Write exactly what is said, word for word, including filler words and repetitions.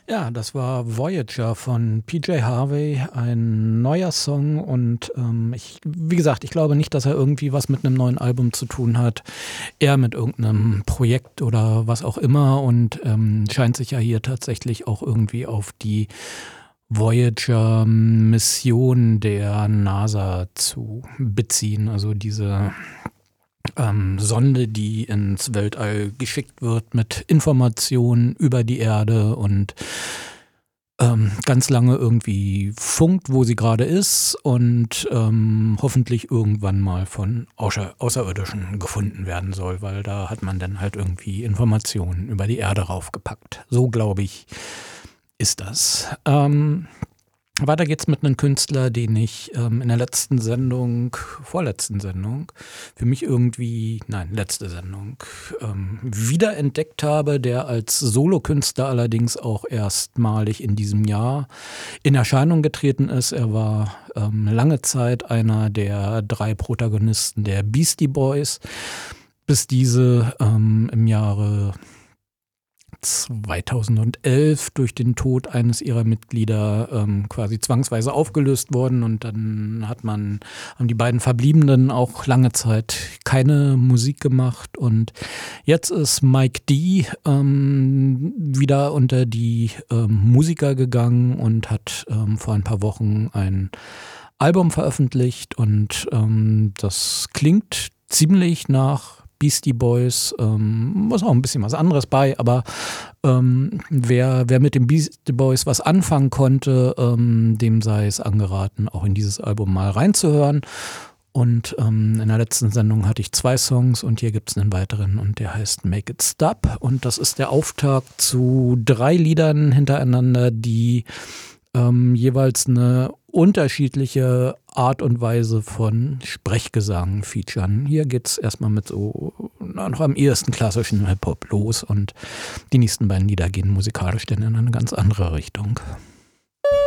Ja, das war Voyager von P J Harvey, ein neuer Song und ähm, ich, wie gesagt, ich glaube nicht, dass er irgendwie was mit einem neuen Album zu tun hat, eher mit irgendeinem Projekt oder was auch immer und ähm, scheint sich ja hier tatsächlich auch irgendwie auf die Voyager-Mission der NASA zu beziehen, also diese Ähm, Sonde, die ins Weltall geschickt wird mit Informationen über die Erde und ähm, ganz lange irgendwie funkt, wo sie gerade ist und ähm, hoffentlich irgendwann mal von Außer Außerirdischen gefunden werden soll, weil da hat man dann halt irgendwie Informationen über die Erde raufgepackt. So, glaube ich, ist das. Ähm, Weiter geht's mit einem Künstler, den ich ähm, in der letzten Sendung, vorletzten Sendung, für mich irgendwie, nein, letzte Sendung, ähm, wiederentdeckt habe, der als Solokünstler allerdings auch erstmalig in diesem Jahr in Erscheinung getreten ist. Er war ähm, lange Zeit einer der drei Protagonisten der Beastie Boys, bis diese ähm, im Jahre zweitausendelf durch den Tod eines ihrer Mitglieder ähm, quasi zwangsweise aufgelöst worden und dann hat man, haben die beiden Verbliebenen auch lange Zeit keine Musik gemacht und jetzt ist Mike D ähm, wieder unter die ähm, Musiker gegangen und hat ähm, vor ein paar Wochen ein Album veröffentlicht und ähm, das klingt ziemlich nach Beastie Boys, ähm, ist auch ein bisschen was anderes bei, aber ähm, wer, wer mit den Beastie Boys was anfangen konnte, ähm, dem sei es angeraten, auch in dieses Album mal reinzuhören. Und ähm, in der letzten Sendung hatte ich zwei Songs und hier gibt es einen weiteren und der heißt Make It Stop. Und das ist der Auftakt zu drei Liedern hintereinander, die ähm, jeweils eine unterschiedliche Art und Weise von Sprechgesang featuren. Hier geht es erstmal mit so noch am ehesten klassischen Hip-Hop los und die nächsten beiden Lieder gehen musikalisch dann in eine ganz andere Richtung.